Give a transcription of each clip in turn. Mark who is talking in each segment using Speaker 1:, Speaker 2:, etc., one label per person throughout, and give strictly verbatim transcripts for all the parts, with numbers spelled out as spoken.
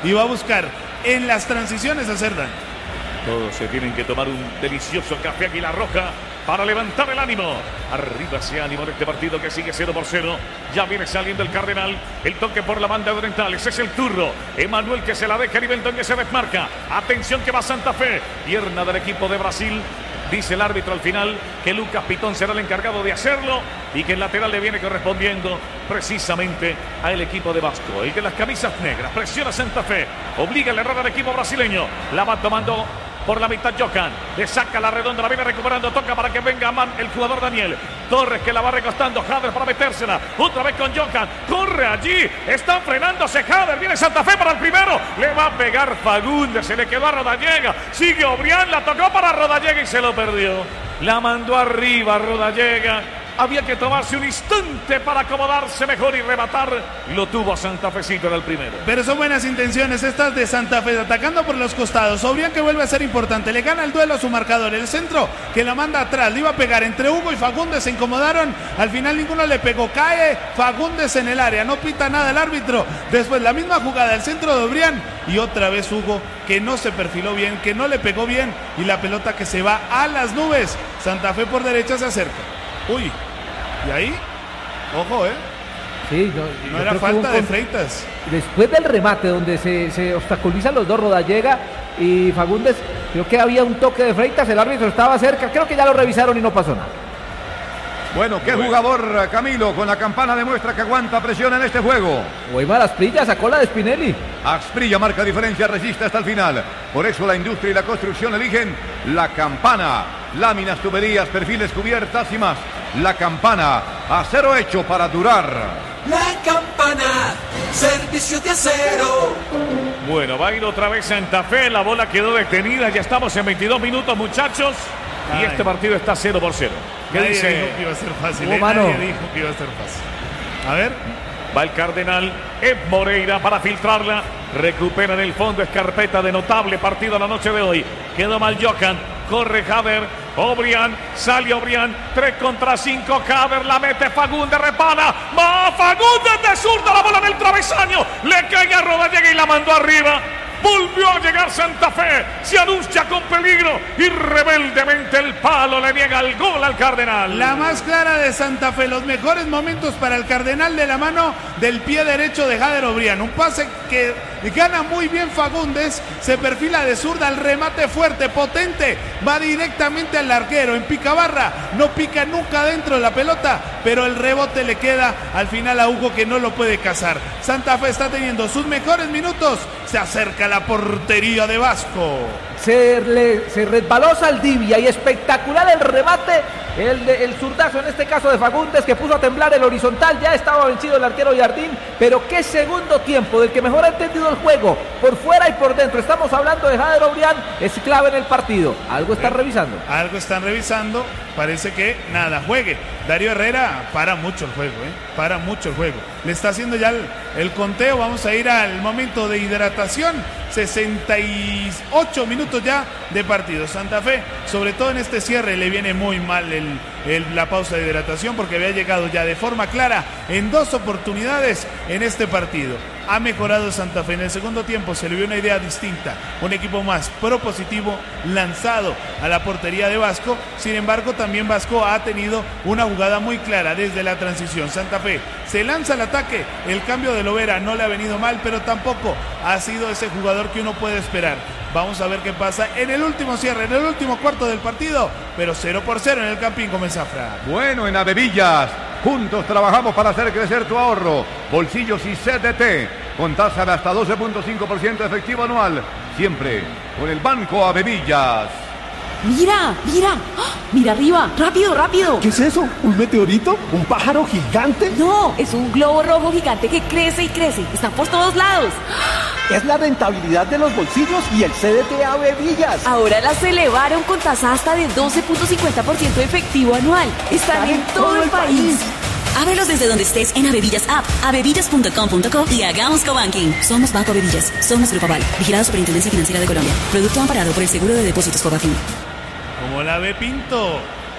Speaker 1: y va a buscar en las transiciones hacer daño.
Speaker 2: Todos se tienen que tomar un delicioso café Águila Roja para levantar el ánimo. Arriba ese ánimo de este partido que sigue cero por cero. Ya viene saliendo el Cardenal. El toque por la banda de Orientales. Es el turno. Emanuel que se la deja. Nivelton que se desmarca. Atención que va Santa Fe. Pierna del equipo de Brasil. Dice el árbitro al final que Lucas Pitón será el encargado de hacerlo y que el lateral le viene correspondiendo precisamente al equipo de Vasco. El de las camisas negras presiona Santa Fe, obliga el error al equipo brasileño. La va tomando por la mitad Johan, le saca la redonda, la viene recuperando, toca para que venga Man, el jugador Daniel Torres que la va recostando, Jader para metérsela, otra vez con Johan, corre allí, están frenándose Jader, viene Santa Fe para el primero, le va a pegar Fagundes, se le quedó a Rodallega, sigue Obrián, la tocó para Rodallega y se lo perdió, la mandó arriba Rodallega. Había que tomarse un instante para acomodarse mejor y rematar. Lo tuvo Santa Fecito en el primero.
Speaker 1: Pero son buenas intenciones estas de Santa Fe, atacando por los costados. Obrián que vuelve a ser importante. Le gana el duelo a su marcador. El centro que la manda atrás. Le iba a pegar entre Hugo y Fagundes. Se incomodaron. Al final ninguno le pegó. Cae Fagundes en el área. No pita nada el árbitro. Después la misma jugada. El centro de Obrián. Y otra vez Hugo que no se perfiló bien. Que no le pegó bien. Y la pelota que se va a las nubes. Santa Fe por derecha se acerca. Uy, y ahí, ojo, ¿eh?
Speaker 3: Sí, yo,
Speaker 1: no
Speaker 3: yo
Speaker 1: era falta
Speaker 3: un,
Speaker 1: de Freitas.
Speaker 3: Después del remate donde se, se obstaculizan los dos, Rodallega y Fagundes, creo que había un toque de Freitas, el árbitro estaba cerca, creo que ya lo revisaron y no pasó nada.
Speaker 4: Bueno, qué bueno. Jugador Camilo, con la campana demuestra que aguanta presión en este juego.
Speaker 3: Weimar Asprilla sacó la de Spinelli.
Speaker 4: Asprilla marca diferencia, resiste hasta el final. Por eso la industria y la construcción eligen la campana. Láminas, tuberías, perfiles, cubiertas y más. La campana, acero hecho para durar.
Speaker 5: La campana, servicio de acero.
Speaker 2: Bueno, va a ir otra vez Santa Fe, la bola quedó detenida, ya estamos en veintidós minutos, muchachos. Ay. Y este partido está cero por cero. ¿Qué
Speaker 1: Nadie
Speaker 2: dice?
Speaker 1: dijo que iba a ser fácil.
Speaker 3: Oh,
Speaker 1: ¿eh?
Speaker 3: mano.
Speaker 1: Nadie dijo que iba a ser fácil. A ver.
Speaker 2: Va el Cardenal, Ed Moreira para filtrarla. Recupera en el fondo Escarpeta de notable partido la noche de hoy. Quedó mal Johan, corre Jader. Obrián, sale Obrián, tres contra cinco, Jader la mete, Fagundes repara, va Fagundes de zurda, la bola en el travesaño, le cae a Rodallega y la mandó arriba. Volvió a llegar Santa Fe, se anuncia con peligro y rebeldemente el palo le niega el gol al Cardenal.
Speaker 1: La más clara de Santa Fe, los mejores momentos para el Cardenal de la mano del pie derecho de Jader Obrián. Un pase que gana muy bien Fagundes, se perfila de zurda, el remate fuerte, potente, va directamente al arquero, en picabarra, no pica nunca dentro de la pelota, pero el rebote le queda al final a Hugo que no lo puede cazar. Santa Fe está teniendo sus mejores minutos, se acerca a la portería de Vasco.
Speaker 3: Se, le, se resbaló Saldivia y espectacular el remate, el, de, el zurdazo en este caso de Fagundes que puso a temblar el horizontal, ya estaba vencido el arquero Jardín, pero qué segundo tiempo del que mejor ha entendido el juego, por fuera y por dentro, estamos hablando de Jader Obrián, es clave en el partido, algo están eh, revisando.
Speaker 1: Algo están revisando, parece que nada, juegue. Darío Herrera para mucho el juego, ¿eh? para mucho el juego, le está haciendo ya el, el conteo, vamos a ir al momento de hidratación, sesenta y ocho minutos ya de partido. Santa Fe, sobre todo en este cierre, le viene muy mal el, el, la pausa de hidratación porque había llegado ya de forma clara en dos oportunidades en este partido. Ha mejorado Santa Fe en el segundo tiempo, se le vio una idea distinta, un equipo más propositivo, lanzado a la portería de Vasco. Sin embargo, también Vasco ha tenido una jugada muy clara desde la transición. Santa Fe se lanza al ataque, el cambio de Lovera no le ha venido mal, pero tampoco ha sido ese jugador que uno puede esperar. Vamos a ver qué pasa en el último cierre, en el último cuarto del partido, pero cero por cero en el Campín con Zafra.
Speaker 4: Bueno, en Avevillas, juntos trabajamos para hacer crecer tu ahorro, bolsillos y C D T, con tasa de hasta doce punto cinco por ciento efectivo anual, siempre con el Banco Avevillas.
Speaker 6: Mira, mira, ¡oh! Mira arriba, rápido, rápido.
Speaker 7: ¿Qué es eso? ¿Un meteorito? ¿Un pájaro gigante?
Speaker 6: No, es un globo rojo gigante que crece y crece, está por todos lados.
Speaker 7: Es la rentabilidad de los bolsillos y el C D T Avevillas.
Speaker 6: Ahora las elevaron con tasa hasta de doce punto cincuenta por ciento efectivo anual. Están, Están en todo, todo el país. país.
Speaker 8: Ábrelos desde donde estés en Avevillas App, avevillas punto com punto co y hagamos cobanking. Somos Banco Avevillas, somos Grupo Aval, vigilado Superintendencia Financiera de Colombia. Producto amparado por el Seguro de Depósitos Cobafin.
Speaker 1: Como la ve Pinto.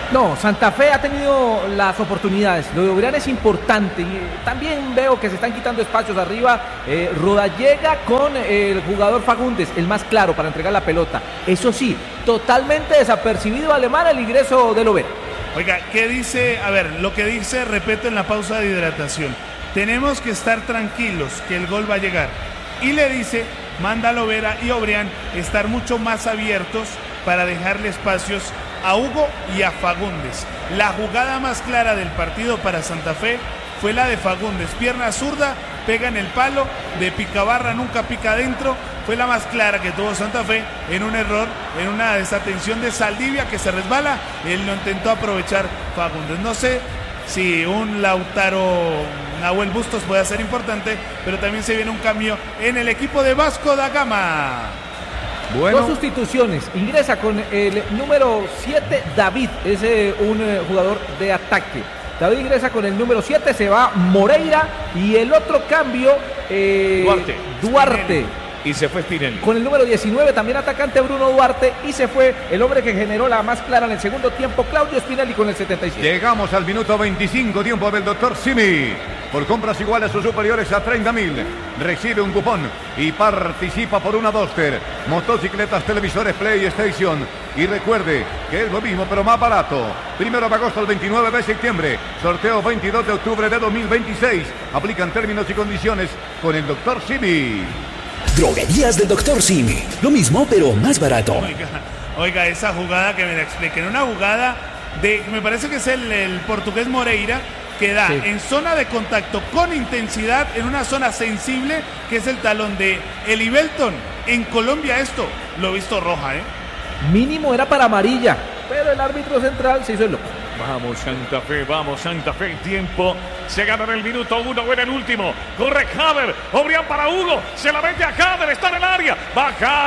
Speaker 3: No, Santa Fe ha tenido las oportunidades. Lo de Obrián es importante. Y también veo que se están quitando espacios arriba. Eh, Rodallega con el jugador Fagundes, el más claro para entregar la pelota. Eso sí, totalmente desapercibido Alemán el ingreso de Lovera.
Speaker 1: Oiga, ¿qué dice? A ver, lo que dice, repito, en la pausa de hidratación. Tenemos que estar tranquilos que el gol va a llegar. Y le dice, manda a Lovera y Obrián estar mucho más abiertos para dejarle espacios a Hugo y a Fagundes. La jugada más clara del partido para Santa Fe fue la de Fagundes. Pierna zurda, pega en el palo, de picabarra nunca pica adentro. Fue la más clara que tuvo Santa Fe en un error, en una desatención de Saldivia que se resbala. Él lo intentó aprovechar Fagundes. No sé si un Lautaro Nahuel Bustos puede ser importante, pero también se viene un cambio en el equipo de Vasco da Gama.
Speaker 3: Bueno. Dos sustituciones. Ingresa con el número siete, David. Es eh, un eh, jugador de ataque. David ingresa con el número siete, se va Moreira. Y el otro cambio, eh,
Speaker 2: Duarte.
Speaker 3: Duarte.
Speaker 2: Y se fue Spinelli.
Speaker 3: Con el número diecinueve, también atacante Bruno Duarte. Y se fue el hombre que generó la más clara en el segundo tiempo, Claudio Spinelli, con el setenta y siete.
Speaker 4: Llegamos al minuto veinticinco, tiempo del doctor Simi. Por compras iguales o superiores a treinta mil, recibe un cupón y participa por una Duster, motocicletas, televisores, PlayStation. Y recuerde que es lo mismo pero más barato. Primero de agosto al veintinueve de septiembre. Sorteo veintidós de octubre de dos mil veintiséis. Aplican términos y condiciones con el doctor Simi.
Speaker 9: Droguerías del doctor Simi. Lo mismo pero más barato.
Speaker 1: Oiga, oiga, esa jugada que me la expliquen. Una jugada de, me parece que es el, el portugués Moreira, que da sí. en zona de contacto con intensidad, en una zona sensible, que es el talón de Eli Belton. En Colombia esto lo he visto roja, ¿eh?
Speaker 3: Mínimo era para amarilla, pero el árbitro central se hizo el loco.
Speaker 2: Vamos Santa Fe, vamos Santa Fe, el tiempo se gana en el minuto uno o en el último. Corre Haber, Obrián para Hugo, se la mete a Haber, está en el área, va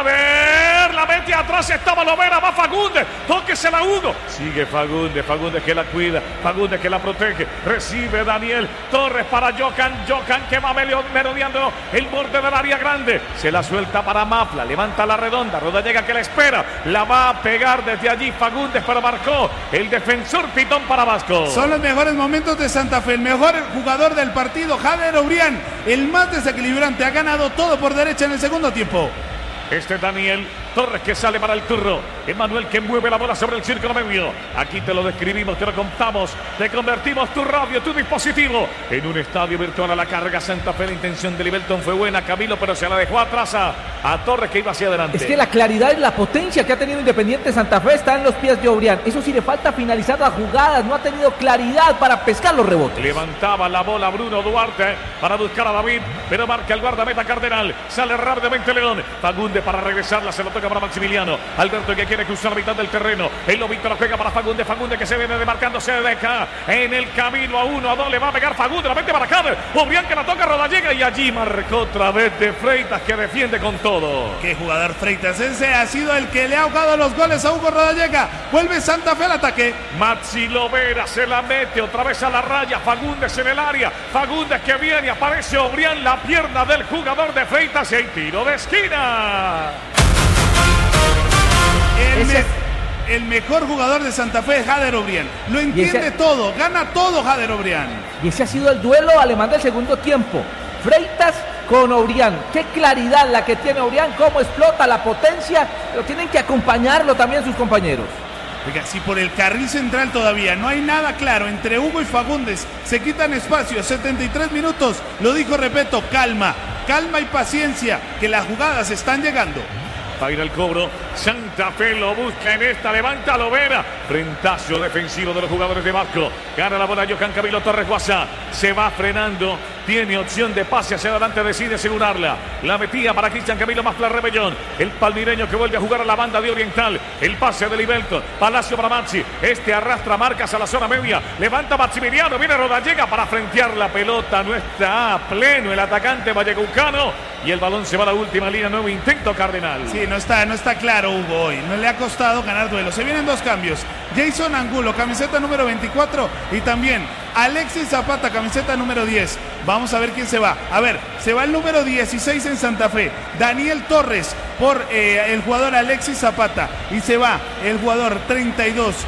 Speaker 2: Haber, la mete atrás, estaba Lovera, va Fagundes, tóquesela a Hugo, sigue Fagundes, Fagundes que la cuida, Fagundes que la protege, recibe Daniel Torres para Jocan, Jocan que va merodeando el borde del área grande, se la suelta para Mafla, levanta la redonda, Rodallega que la espera, la va a pegar desde allí Fagundes, pero marcó el defensor pitón para Vasco.
Speaker 1: Son los mejores momentos de Santa Fe, el mejor jugador del partido, Hader Obrián, el más desequilibrante, ha ganado todo por derecha en el segundo tiempo.
Speaker 2: Este Daniel Torres que sale para el turno, Emanuel que mueve la bola sobre el círculo medio. Aquí te lo describimos, te lo contamos, te convertimos tu radio, tu dispositivo en un estadio virtual a la carga. Santa Fe, la intención de Libelton fue buena, Camilo, pero se la dejó atrás a, a Torres que iba hacia adelante.
Speaker 3: Es que la claridad y la potencia que ha tenido Independiente Santa Fe está en los pies de Obrián. Eso sí, le falta finalizar las jugadas, no ha tenido claridad para pescar los rebotes.
Speaker 2: Levantaba la bola Bruno Duarte para buscar a David, pero marca el guardameta Cardenal, sale rápidamente León, Fagundes para regresarla, se lo toca para Maximiliano, Alberto que quiere cruzar la mitad del terreno, el Lobito la juega para Fagundes, Fagundes que se viene demarcando, se deja en el camino a uno, a dos, le va a pegar Fagundes, la mete para Haber, Obrián que la toca, Rodallega y allí marcó otra vez de Freitas que defiende con todo.
Speaker 1: Qué jugador Freitas, ese ha sido el que le ha ahogado los goles a Hugo Rodallega, vuelve Santa Fe al ataque.
Speaker 2: Maxi Lovera se la mete otra vez a la raya, Fagundes en el área, Fagundes que viene, aparece Obrián, la pierna del jugador de Freitas y el tiro de esquina.
Speaker 1: El, me, el mejor jugador de Santa Fe es Hader Obrián. Lo entiende ese, todo, gana todo Hader Obrián.
Speaker 3: Y ese ha sido el duelo alemán del segundo tiempo. Freitas con Obrián. Qué claridad la que tiene Obrián, cómo explota la potencia. Pero tienen que acompañarlo también sus compañeros.
Speaker 1: Oiga, si por el carril central todavía no hay nada claro entre Hugo y Fagundes, se quitan espacios, setenta y tres minutos, lo dijo, repito, calma, calma y paciencia, que las jugadas están llegando.
Speaker 2: Va a ir al cobro, Santa Fe lo busca en esta, levanta Lovera, frentazo defensivo de los jugadores de Vasco, gana la bola Johan Camilo Torres Guasa, se va frenando, tiene opción de pase hacia adelante, decide asegurarla, la metía para Cristian Camilo Mafla Rebellón, el palmireño que vuelve a jugar a la banda de Oriental, el pase de Libelton, Palacio para Maxi, este arrastra marcas a la zona media, levanta Maximiliano, viene Rodallega para frentear la pelota, no está a pleno el atacante vallecucano y el balón se va a la última línea, nuevo intento Cardenal.
Speaker 1: Sí, no está, no está claro Hugo hoy, no le ha costado ganar duelos, se vienen dos cambios, Jason Angulo, camiseta número veinticuatro y también Alexis Zapata, camiseta número diez. Vamos a ver quién se va. A ver, se va el número dieciséis en Santa Fe, Daniel Torres por eh, el jugador Alexis Zapata. Y se va el jugador treinta y dos,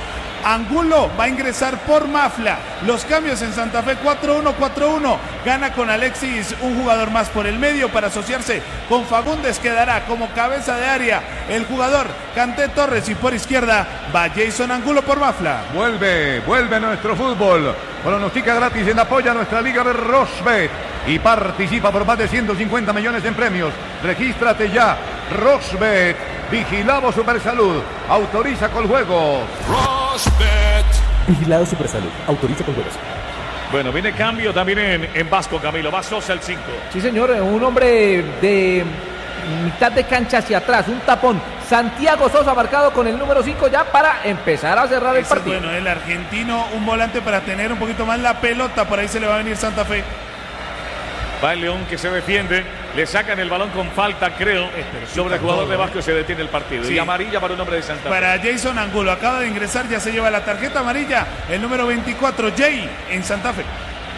Speaker 1: Angulo va a ingresar por Mafla. Los cambios en Santa Fe: cuatro uno cuatro uno. Gana con Alexis un jugador más por el medio para asociarse con Fagundes. Quedará como cabeza de área el jugador Canté Torres, y por izquierda va Jason Angulo por Mafla.
Speaker 4: Vuelve, vuelve nuestro fútbol. Pronostica gratis en apoyo a nuestra liga de Rosbet y participa por más de ciento cincuenta millones en premios. Regístrate ya. Rosbet, Vigilado Supersalud, autoriza con juegos.
Speaker 9: Rosbet. Vigilado Supersalud, autoriza con juegos.
Speaker 2: Bueno, viene cambio también en, en Vasco, Camilo. Va Sosa el cinco.
Speaker 3: Sí, señor, un hombre de mitad de cancha hacia atrás, un tapón. Santiago Sosa marcado con el número cinco ya para empezar a cerrar el
Speaker 1: Ese
Speaker 3: partido.
Speaker 1: Es bueno, el argentino, un volante para tener un poquito más la pelota. Por ahí se le va a venir Santa Fe.
Speaker 2: Va el León que se defiende, le sacan el balón con falta, creo, eh, sobre el jugador todo, de Vasco, y se detiene el partido. Sí. Y amarilla para un hombre de Santa Fe.
Speaker 1: Para Jason Angulo, acaba de ingresar, ya se lleva la tarjeta amarilla, el número veinticuatro, Jay, en Santa Fe.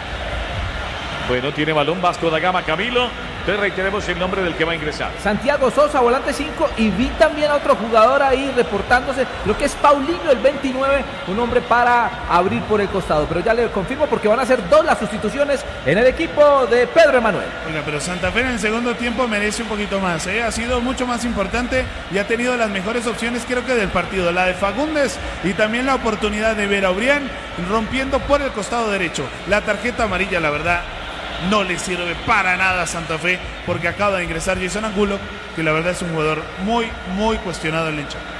Speaker 2: Bueno, tiene balón Vasco da Gama, Camilo. Entonces reiteremos el nombre del que va a ingresar.
Speaker 3: Santiago Sosa, volante cinco, y vi también a otro jugador ahí reportándose, creo que es Paulinho, el veintinueve, un hombre para abrir por el costado, pero ya le confirmo porque van a ser dos las sustituciones en el equipo de Pedro Emanuel.
Speaker 1: Oiga, pero Santa Fe en el segundo tiempo merece un poquito más, ¿eh? Ha sido mucho más importante y ha tenido las mejores opciones, creo que del partido, la de Fagundes y también la oportunidad de ver a Urián rompiendo por el costado derecho. La tarjeta amarilla, la verdad, no le sirve para nada a Santa Fe, porque acaba de ingresar Jason Angulo, que la verdad es un jugador muy, muy cuestionado en la hinchada.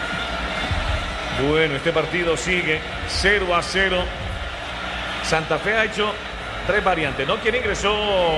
Speaker 2: Bueno, este partido sigue cero a cero. Santa Fe ha hecho tres variantes, ¿no? ¿Quién ingresó?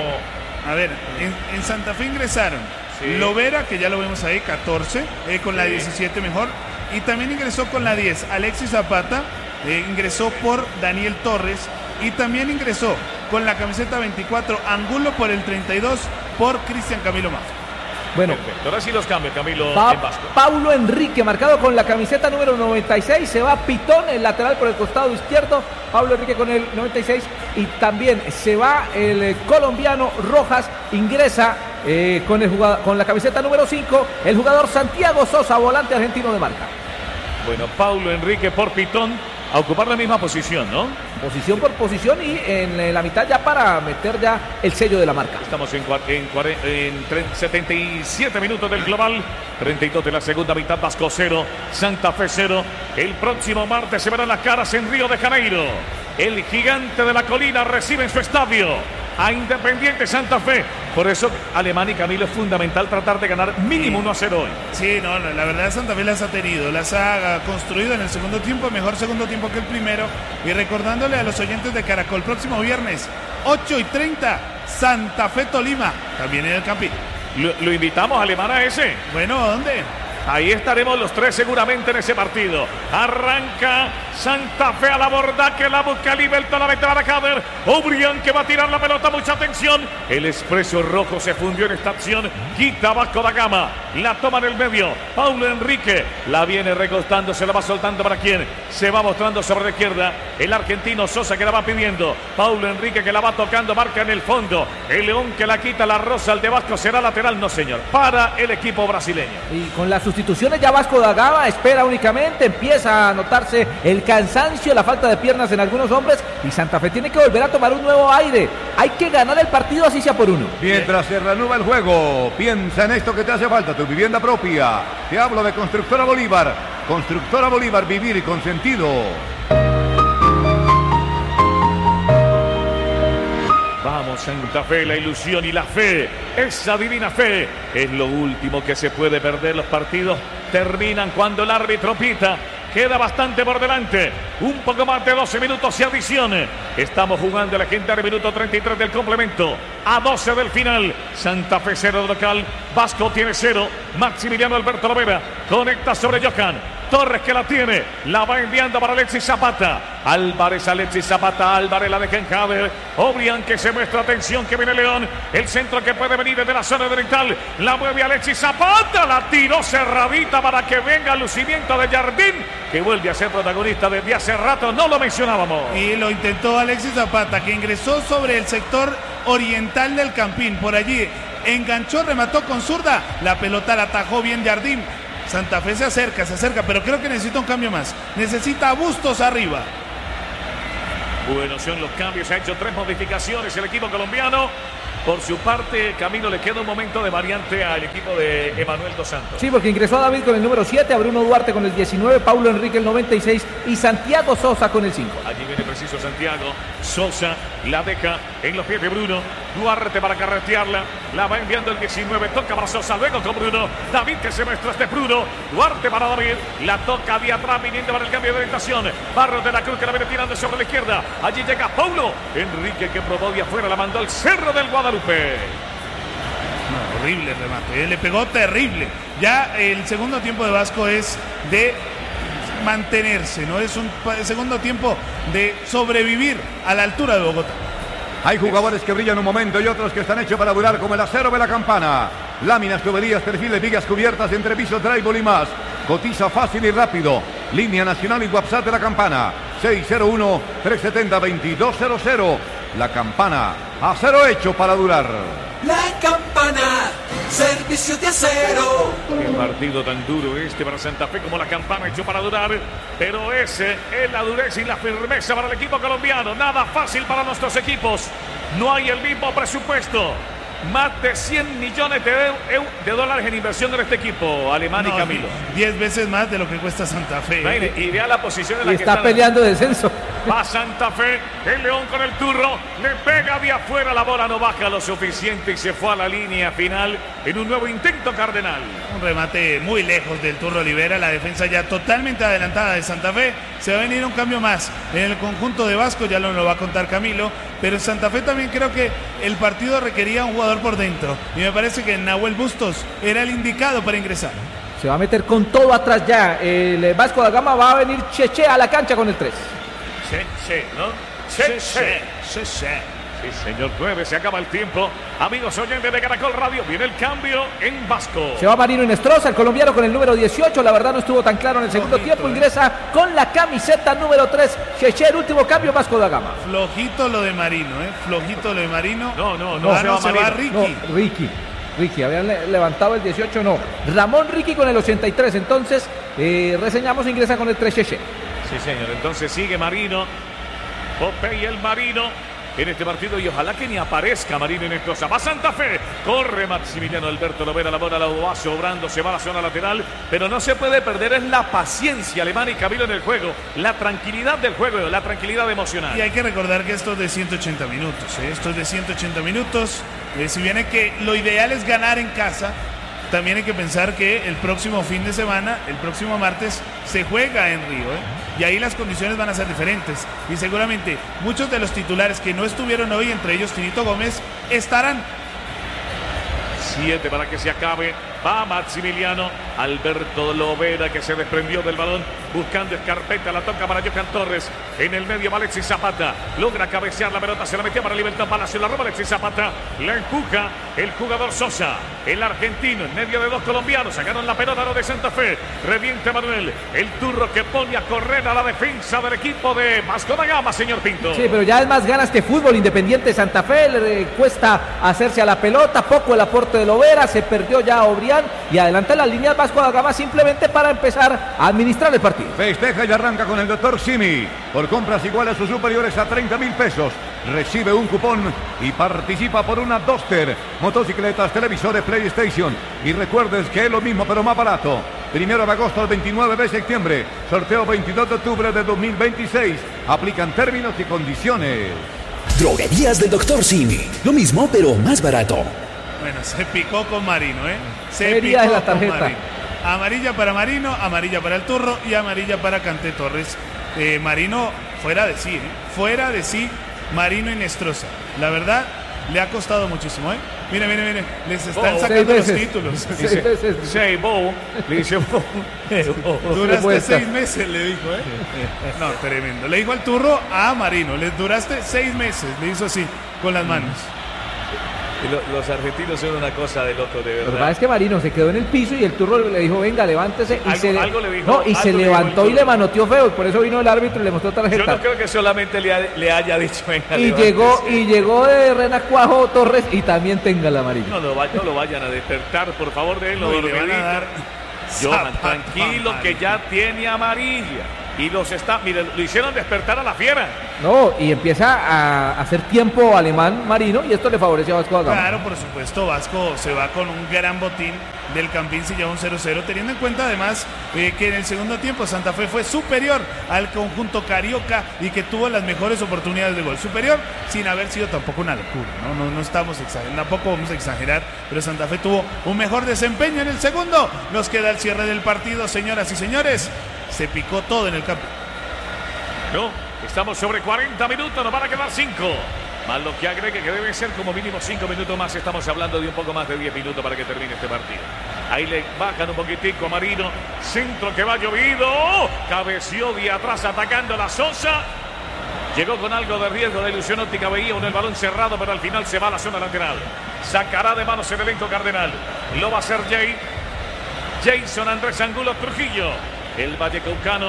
Speaker 1: A ver, en, en Santa Fe ingresaron sí. Lovera, que ya lo vemos ahí, catorce, eh, con sí. la diecisiete mejor, y también ingresó con la diez Alexis Zapata, eh, ingresó por Daniel Torres, y también ingresó con la camiseta veinticuatro Angulo por el treinta y dos por Cristian Camilo Mafla.
Speaker 3: Bueno,
Speaker 2: perfecto. Ahora sí los cambios, Camilo,
Speaker 3: va
Speaker 2: en Vasco.
Speaker 3: Paulo Enrique, marcado con la camiseta número noventa y seis, se va Pitón, el lateral por el costado izquierdo, Paulo Enrique con el noventa y seis, y también se va el colombiano Rojas, ingresa eh, con, el jugador, con la camiseta número cinco, el jugador Santiago Sosa, volante argentino de marca.
Speaker 2: Bueno, Paulo Enrique por Pitón, a ocupar la misma posición, ¿no?
Speaker 3: Posición por posición y en la mitad ya para meter ya el sello de la marca.
Speaker 2: Estamos en, en, en, en setenta y siete minutos del global, treinta y dos de la segunda mitad. Vasco cero, Santa Fe cero. El próximo martes se verán las caras en Río de Janeiro. El gigante de la colina recibe en su estadio a Independiente Santa Fe. Por eso, Alemán y Camilo, es fundamental tratar de ganar mínimo uno a cero hoy.
Speaker 1: Sí, no, la verdad Santa Fe las ha tenido, las ha construido en el segundo tiempo, mejor segundo tiempo que el primero. Y recordándole a los oyentes de Caracol, próximo viernes, ocho y treinta, Santa Fe Tolima, también en el Campín.
Speaker 2: Lo, lo invitamos, Alemán, a ese.
Speaker 1: Bueno, ¿dónde?
Speaker 2: Ahí estaremos los tres seguramente en ese partido. Arranca Santa Fe a la borda, que la busca Libelto, la mete para Caber. O'Brien que va a tirar la pelota, mucha atención. El Expreso Rojo se fundió en esta acción. Quita Vasco da Gama, la toma en el medio. Paulo Enrique la viene recostando, se la va soltando para quien se va mostrando sobre la izquierda. El argentino Sosa que la va pidiendo. Paulo Enrique que la va tocando, marca en el fondo. El León que la quita, la rosa, el de Vasco será lateral, no señor, para el equipo brasileño.
Speaker 3: Y con la sustituciones ya Vasco da Gama espera únicamente, empieza a notarse el cansancio, la falta de piernas en algunos hombres, y Santa Fe tiene que volver a tomar un nuevo aire. Hay que ganar el partido así sea por uno.
Speaker 4: Mientras se reanuda el juego, piensa en esto que te hace falta, tu vivienda propia. Te hablo de Constructora Bolívar. Constructora Bolívar, vivir y con sentido.
Speaker 2: Vamos, Santa Fe, la ilusión y la fe, esa divina fe, es lo último que se puede perder. Los partidos terminan cuando el árbitro pita. Queda bastante por delante, un poco más de doce minutos y adiciones. Estamos jugando la gente al minuto treinta y tres del complemento, a doce del final. Santa Fe cero local, Vasco tiene cero. Maximiliano Alberto Lovera conecta sobre Johan Torres, que la tiene, la va enviando para Alexis Zapata. Álvarez, Alexis Zapata, Álvarez la deja en Javier. O'Brien que se muestra, atención que viene León. El centro que puede venir desde la zona oriental, la mueve Alexis Zapata, la tiró cerradita para que venga el lucimiento de Jardín, que vuelve a ser protagonista desde hace rato, no lo mencionábamos.
Speaker 1: Y lo intentó Alexis Zapata, que ingresó sobre el sector oriental del Campín, por allí enganchó, remató con zurda, la pelota la atajó bien Jardín. Santa Fe se acerca, se acerca, pero creo que necesita un cambio más. Necesita a Bustos arriba.
Speaker 2: Bueno, son los cambios, se ha hecho tres modificaciones el equipo colombiano. Por su parte, Camilo, le queda un momento de variante al equipo de Emanuel Dos Santos.
Speaker 3: Sí, porque ingresó a David con el número siete, a Bruno Duarte con el diecinueve, Paulo Enrique el noventa y seis y Santiago Sosa con el cinco.
Speaker 2: Allí viene preciso Santiago. Sosa la deja en los pies de Bruno. Duarte para carretearla. La va enviando el diecinueve. Toca para Sosa. Luego con Bruno. David que se muestra este Bruno. Duarte para David. La toca de atrás viniendo para el cambio de orientación. Barros de la Cruz que la viene tirando sobre la izquierda. Allí llega Paulo Enrique que probó de afuera. La mandó al Cerro del Guadalupe.
Speaker 1: No, horrible remate. Le pegó terrible. Ya el segundo tiempo de Vasco es de mantenerse, ¿no? Es un segundo tiempo de sobrevivir a la altura de Bogotá.
Speaker 4: Hay jugadores que brillan un momento y otros que están hechos para durar, como el acero de la Campana. Láminas, tuberías, perfiles, vigas cubiertas, entrepisos, drywall y más. Cotiza fácil y rápido. Línea nacional y WhatsApp de la Campana. seis cero uno, tres siete cero, dos dos cero cero. La Campana, acero hecho para durar.
Speaker 5: La Campana, servicio de acero.
Speaker 2: Qué partido tan duro este para Santa Fe como la Campana hecho para durar. Pero ese es la dureza y la firmeza para el equipo colombiano. Nada fácil para nuestros equipos. No hay el mismo presupuesto. Más de cien millones de, de dólares en inversión en este equipo, Alemán no, y Camilo.
Speaker 1: diez veces más de lo que cuesta Santa Fe.
Speaker 2: Mire, y vea la posición en la
Speaker 3: y
Speaker 2: que
Speaker 3: está peleando
Speaker 2: la...
Speaker 3: descenso.
Speaker 2: Va Santa Fe, el León con el turro, le pega de afuera, la bola no baja lo suficiente y se fue a la línea final en un nuevo intento Cardenal.
Speaker 1: Un remate muy lejos del turro Olivera, la defensa ya totalmente adelantada de Santa Fe. Se va a venir un cambio más en el conjunto de Vasco, ya lo, lo va a contar Camilo, pero en Santa Fe también creo que el partido requería un jugador por dentro y me parece que Nahuel Bustos era el indicado para ingresar.
Speaker 3: Se va a meter con todo atrás ya, el Vasco da Gama va a venir Cheche a la cancha con el tres.
Speaker 2: Cheche, ¿no? Cheche, Cheche. Sí, señor, nueve, se acaba el tiempo. Amigos oyentes de Caracol Radio, viene el cambio en Vasco.
Speaker 3: Se va Marino Inestrosa, el colombiano con el número dieciocho. La verdad no estuvo tan claro en el segundo
Speaker 1: Flojito,
Speaker 3: tiempo.
Speaker 1: eh.
Speaker 3: Ingresa con la camiseta número tres. Cheche, el último cambio, Vasco da Gama.
Speaker 1: Flojito lo de Marino, ¿eh? Flojito lo de Marino.
Speaker 2: No, no, no.
Speaker 1: Ah,
Speaker 2: se
Speaker 1: no,
Speaker 2: va
Speaker 1: se va
Speaker 2: Marino.
Speaker 1: Ricky.
Speaker 3: No, Ricky. Ricky, habían le levantado el dieciocho, no. Ramón Ricky con el ochenta y tres. Entonces, eh, reseñamos, ingresa con el tres Cheche.
Speaker 2: Sí, señor. Entonces sigue Marino. Popeye el Marino en este partido y ojalá que ni aparezca Marino Inestrosa. Va Santa Fe, corre Maximiliano Alberto Lovera, la bola la va sobrando, se va a la zona lateral, pero no se puede perder, es la paciencia Alemán y Camilo en el juego, la tranquilidad del juego, la tranquilidad emocional.
Speaker 1: Y hay que recordar que esto es de ciento ochenta minutos, ¿eh? Esto es de ciento ochenta minutos, eh, si bien es que lo ideal es ganar en casa, también hay que pensar que el próximo fin de semana, el próximo martes, se juega en Río, ¿eh? Y ahí las condiciones van a ser diferentes. Y seguramente muchos de los titulares que no estuvieron hoy, entre ellos Tinito Gómez, estarán.
Speaker 2: Siete para que se acabe. Va Maximiliano Alberto Lovera que se desprendió del balón buscando escarpeta, la toca para Johan Torres en el medio. Alexis Zapata logra cabecear la pelota, se la metió para Libertad Palacio, la roba Alexis Zapata, la empuja el jugador Sosa, el argentino en medio de dos colombianos, sacaron la pelota a lo de Santa Fe, revienta Manuel, el turro que pone a correr a la defensa del equipo de Vasco da Gama, señor Pinto.
Speaker 3: Sí, pero ya es más ganas que fútbol. Independiente Santa Fe le cuesta hacerse a la pelota, poco el aporte de Lovera, se perdió ya Obrián y adelanta la línea Vasco da Gama simplemente para empezar a administrar el partido.
Speaker 4: Festeja y arranca con el doctor Simi. Por compras iguales o superiores a treinta mil pesos. Recibe un cupón y participa por una Duster, motocicletas, televisores, PlayStation. Y recuerdes que es lo mismo pero más barato. Primero de agosto al veintinueve de septiembre. Sorteo veintidós de octubre de dos mil veintiséis. Aplican términos y condiciones.
Speaker 9: Droguerías del doctor Simi. Lo mismo pero más barato.
Speaker 1: Bueno, se picó con Marino, ¿eh? Se
Speaker 3: Sería
Speaker 1: picó
Speaker 3: la
Speaker 1: con
Speaker 3: tarjeta.
Speaker 1: Marino. Amarilla para Marino, amarilla para el Turro y amarilla para Canté Torres. Eh, Marino fuera de sí, ¿eh? Fuera de sí, Marino Inestrosa. La verdad, le ha costado muchísimo, ¿eh? Mire, mire, mire, les están
Speaker 2: Oh,
Speaker 1: sacando
Speaker 3: seis
Speaker 1: los
Speaker 3: veces.
Speaker 1: títulos.
Speaker 3: Seis veces.
Speaker 2: Seis, Bo, le dice Bo.
Speaker 1: Duraste
Speaker 3: Respuesta.
Speaker 1: seis meses, le dijo, ¿eh? No, tremendo. Le dijo al Turro a Marino, le duraste seis meses, le hizo así, con las manos.
Speaker 2: Y lo- los argentinos son una cosa de loco, de
Speaker 3: Lo que
Speaker 2: verdad.
Speaker 3: pasa es que Marino se quedó en el piso y el turro le dijo, venga, levántese. Y
Speaker 2: Algo-
Speaker 3: se, le-
Speaker 2: algo le dijo-
Speaker 3: no, y
Speaker 2: algo
Speaker 3: se
Speaker 2: le dijo
Speaker 3: levantó
Speaker 2: el
Speaker 3: y
Speaker 2: turro.
Speaker 3: le manoteó feo. Y por eso vino el árbitro y le mostró
Speaker 2: Yo
Speaker 3: tarjeta.
Speaker 2: no creo que solamente le, ha- le haya dicho venga,
Speaker 3: Y
Speaker 2: levántese.
Speaker 3: llegó, y llegó de Renacuajo Torres y también tenga la amarilla.
Speaker 2: No lo, va- no lo vayan a despertar, por favor, de él.
Speaker 1: No, y le van a dar,
Speaker 2: Johan, tranquilo que ya tiene amarilla. Y los está, miren, lo hicieron despertar a la fiera.
Speaker 3: No, y empieza a hacer tiempo alemán Marino y esto le favorece a Vasco da Gama.
Speaker 1: Claro, por supuesto, Vasco se va con un gran botín del Campín, se lleva un cero cero, teniendo en cuenta además eh, que en el segundo tiempo Santa Fe fue superior al conjunto carioca y que tuvo las mejores oportunidades de gol. Superior sin haber sido tampoco una locura, no, no, no estamos exagerando, tampoco vamos a exagerar, pero Santa Fe tuvo un mejor desempeño en el segundo. Nos queda el cierre del partido, señoras y señores. Se picó todo en el campo.
Speaker 2: No, estamos sobre cuarenta minutos, nos van a quedar cinco. Más lo que agregue que debe ser como mínimo cinco minutos más. Estamos hablando de un poco más de diez minutos para que termine este partido. Ahí le bajan un poquitico a Marino. Centro que va llovido. Cabeció de atrás atacando la Sosa. Llegó con algo de riesgo de ilusión óptica. Veía un el balón cerrado, pero al final se va a la zona lateral. Sacará de manos el elenco cardenal. Lo va a hacer Jay. Jason Andrés Angulo Trujillo. El vallecaucano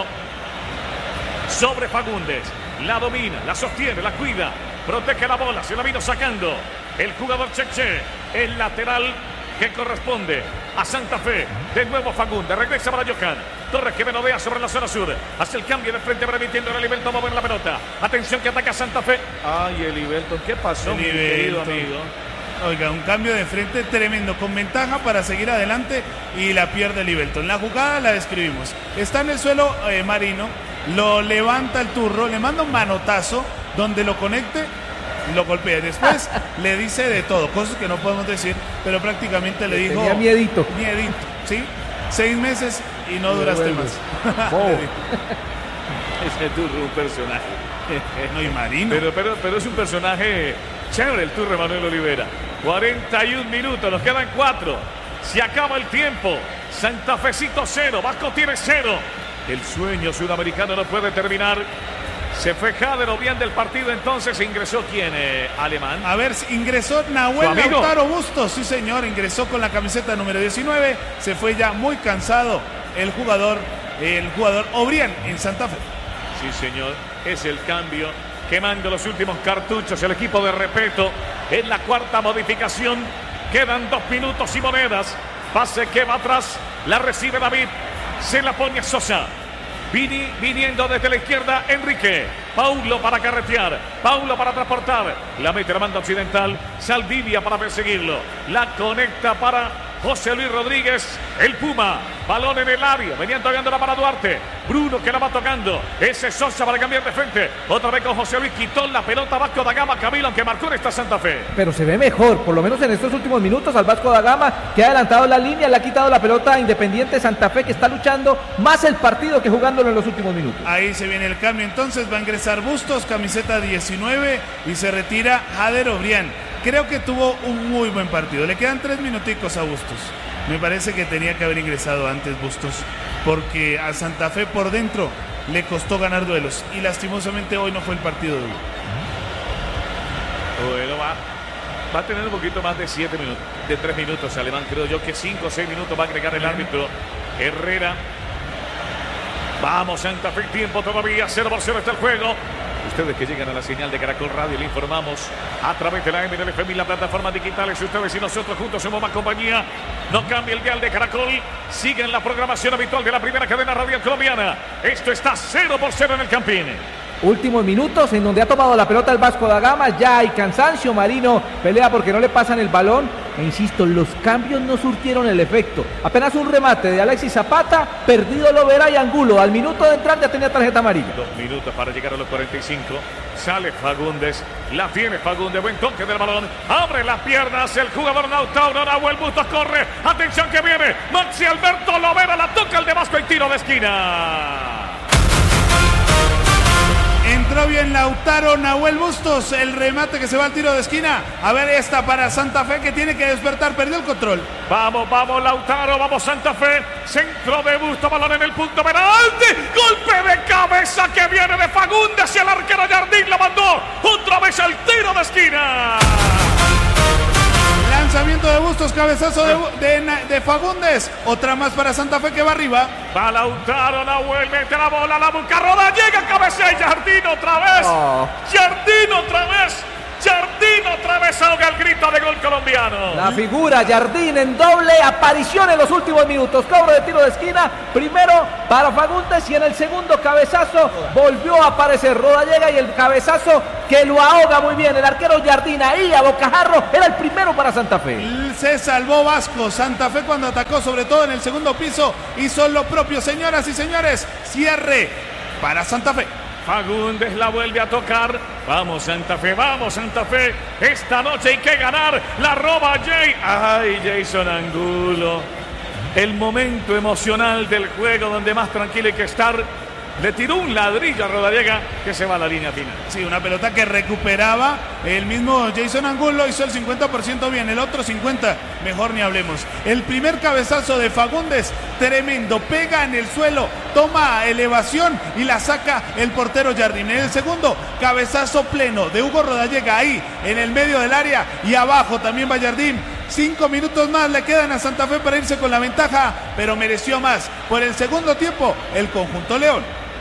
Speaker 2: sobre Fagundes. La domina, la sostiene, la cuida. Protege la bola, se la vino sacando el jugador Cheche. El lateral que corresponde a Santa Fe. De nuevo Fagundes, regresa para Johan. Torres que menodea sobre la zona sur. Hace el cambio de frente permitiendo a Livelton mover la pelota. Atención que ataca Santa Fe. Ay, el Livelton, ¿qué pasó, mi querido amigo?
Speaker 1: Oiga, un cambio de frente tremendo, con ventaja para seguir adelante y la pierde Livelton. La jugada la describimos. Está en el suelo eh, Marino, lo levanta el turro, le manda un manotazo donde lo conecte, lo golpea. Después le dice de todo, cosas que no podemos decir, pero prácticamente le dijo...
Speaker 3: Tenía miedito.
Speaker 1: Miedito, ¿sí? Seis meses y no duraste más.
Speaker 2: Oh. Ese turro un personaje.
Speaker 1: No, y Marino.
Speaker 2: Pero, pero, pero es un personaje chévere el turro Manuel Olivera. cuarenta y un minutos, nos quedan cuatro. Se acaba el tiempo. Santa Fecito cero, Vasco tiene cero. El sueño sudamericano no puede terminar. Se fue Jader Obián del partido, entonces ingresó quién, eh, Alemán.
Speaker 1: A ver, ingresó Nahuel Lautaro Bustos, sí señor, ingresó con la camiseta número diecinueve. Se fue ya muy cansado el jugador, el jugador Obrián en Santa Fe.
Speaker 2: Sí señor, es el cambio. Quemando los últimos cartuchos el equipo de Repeto en la cuarta modificación. Quedan dos minutos y monedas. Pase que va atrás, la recibe David, se la pone a Sosa. Vini, viniendo desde la izquierda Enrique. Paulo para carretear, Paulo para transportar. La mete la banda occidental, Saldivia para perseguirlo. La conecta para José Luis Rodríguez, el Puma. Balón en el área, venían tocándola para Duarte. Bruno que la va tocando. Ese Sosa para cambiar de frente. Otra vez con José Luis, quitó la pelota Vasco da Gama. Camilo, que marcó en esta Santa Fe.
Speaker 3: Pero se ve mejor, por lo menos en estos últimos minutos, al Vasco da Gama, que ha adelantado la línea, le ha quitado la pelota a Independiente Santa Fe, que está luchando más el partido que jugándolo en los últimos minutos.
Speaker 1: Ahí se viene el cambio, entonces va a ingresar Bustos, camiseta diecinueve, y se retira Jader Obrián. Creo que tuvo un muy buen partido. Le quedan tres minuticos a Bustos. Me parece que tenía que haber ingresado antes Bustos, porque a Santa Fe por dentro le costó ganar duelos y lastimosamente hoy no fue el partido de hoy.
Speaker 2: Bueno, va, va a tener un poquito más de siete minutos, de tres minutos Alemán, creo yo que cinco o seis minutos va a agregar el árbitro Herrera. Vamos Santa Fe, tiempo todavía, cero por cero está el juego. Ustedes que llegan a la señal de Caracol Radio, le informamos a través de la M L F M y las plataformas digitales. Ustedes y nosotros juntos somos más compañía. No cambia el dial de Caracol. Siguen la programación habitual de la primera cadena radial colombiana. Esto está cero por cero en el Campín.
Speaker 3: Últimos minutos en donde ha tomado la pelota el Vasco da Gama. Ya hay cansancio. Marino pelea porque no le pasan el balón. E insisto, los cambios no surtieron el efecto. Apenas un remate de Alexis Zapata. Perdido Lovera y Angulo. Al minuto de entrar ya tenía tarjeta amarilla.
Speaker 2: Dos minutos para llegar a los cuarenta y cinco. Sale Fagundes. La tiene Fagundes. Buen toque del balón. Abre las piernas. El jugador Lautaro. Nahuel Bustos corre. Atención que viene. Maxi Alberto Lovera. La toca el de Vasco y tiro de esquina.
Speaker 1: Entró bien Lautaro, Nahuel Bustos, el remate que se va al tiro de esquina. A ver esta para Santa Fe que tiene que despertar, perdió el control.
Speaker 2: Vamos, vamos Lautaro, vamos Santa Fe. Centro de Bustos, balón en el punto penalti. Golpe de cabeza que viene de Fagundes y el arquero Jardín la mandó otra vez al tiro de esquina.
Speaker 1: Lanzamiento de Bustos, cabezazo de, de, de Fagundes. Otra más para Santa Fe que va arriba.
Speaker 2: Va Lautaro, Nahuel, mete la bola, la busca, roda, llega, cabecea y Jardín otra vez. Oh. Jardín otra vez. Jardín Jardín otra vez ahoga el grito de gol colombiano.
Speaker 3: La figura Jardín en doble aparición en los últimos minutos. Cobro de tiro de esquina, primero para Fagundes y en el segundo cabezazo volvió a aparecer Rodallega y el cabezazo que lo ahoga muy bien. El arquero Jardín ahí a bocajarro era el primero para Santa Fe.
Speaker 1: Se salvó Vasco. Santa Fe cuando atacó, sobre todo en el segundo piso, hizo lo propio. Señoras y señores, cierre para Santa Fe.
Speaker 2: Fagundes la vuelve a tocar. Vamos Santa Fe, vamos Santa Fe. Esta noche hay que ganar. La roba Jay. Ay, Jason Angulo. El momento emocional del juego donde más tranquilo hay que estar. Le tiró un ladrillo a Rodallega que se va a la línea final.
Speaker 1: Sí, una pelota que recuperaba el mismo Jason Angulo, hizo el cincuenta por ciento bien, el otro cincuenta por ciento mejor ni hablemos. El primer cabezazo de Fagundes, tremendo, pega en el suelo, toma elevación y la saca el portero Jardín. En el segundo, cabezazo pleno de Hugo Rodallega ahí en el medio del área y abajo también va Jardín. Cinco minutos más le quedan a Santa Fe para irse con la ventaja, pero mereció más. Por el segundo tiempo, el conjunto León.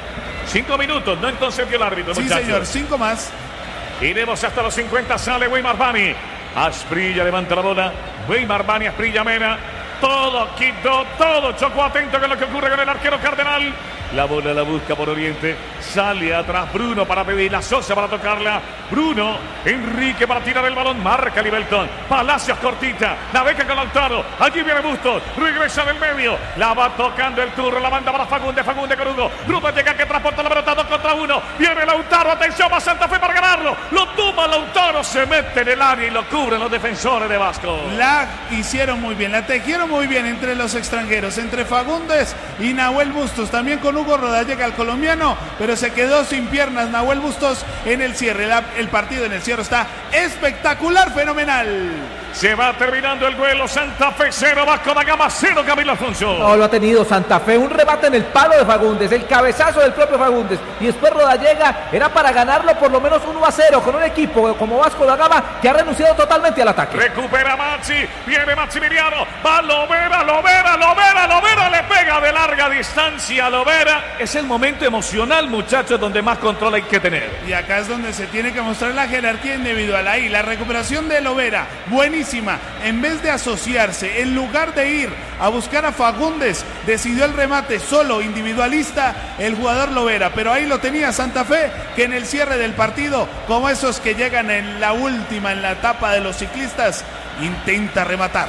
Speaker 2: Cinco minutos, no entonces vio el árbitro,
Speaker 1: sí,
Speaker 2: muchachos.
Speaker 1: Señor, cinco más.
Speaker 2: Iremos hasta los cincuenta, sale Weimar Bani. Asprilla levanta la bola. Weimar Bani, Asprilla Mena. Todo quitó, todo chocó, atento con lo que ocurre con el arquero Cardenal. La bola la busca por Oriente. Sale atrás Bruno para pedirla. Sosa para tocarla. Bruno. Enrique para tirar el balón. Marca Libelton. Palacios cortita. La beca con Lautaro. Allí viene Bustos. Regresa del medio. La va tocando el turno. La manda para Fagundes. Fagundes con Hugo. Bruno llega que transporta la pelota. Dos contra uno. Viene Lautaro. Atención a Santa Fe para ganarlo. Lo toma Lautaro. Se mete en el área y lo cubren los defensores de Vasco.
Speaker 1: La hicieron muy bien. La tejieron muy bien entre los extranjeros. Entre Fagundes y Nahuel Bustos. También con Hugo Rodallega, el colombiano, pero se quedó sin piernas Nahuel Bustos en el cierre. La, el partido en el cierre está espectacular, fenomenal.
Speaker 2: Se va terminando el duelo. Santa Fe cero, Vasco da Gama cero, Camilo Alfonso.
Speaker 3: No, lo ha tenido Santa Fe. Un rebate en el palo de Fagundes, el cabezazo del propio Fagundes. Y después Rodallega era para ganarlo por lo menos uno a cero con un equipo como Vasco da Gama que ha renunciado totalmente al ataque.
Speaker 2: Recupera Maxi, viene Maximiliano, va Lovera, Lovera, Lovera, Lovera, le pega de larga distancia a Lovera. Es el momento emocional, muchachos, donde más control hay que tener.
Speaker 1: Y acá es donde se tiene que mostrar la jerarquía individual. Ahí, la recuperación de Lovera, buenísima. En vez de asociarse, en lugar de ir a buscar a Fagundes, decidió el remate solo, individualista, el jugador Lovera. Pero ahí lo tenía Santa Fe, que en el cierre del partido, como esos que llegan en la última, en la etapa de los ciclistas, intenta rematar.